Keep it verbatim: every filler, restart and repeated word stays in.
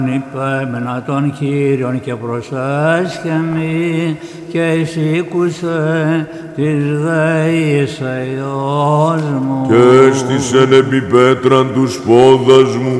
Υπέμενα των Κύριων και προσέσχεμη και εισήκουσε της δεήσεως μου. Και έστησεν επί πέτραν τους πόδας μου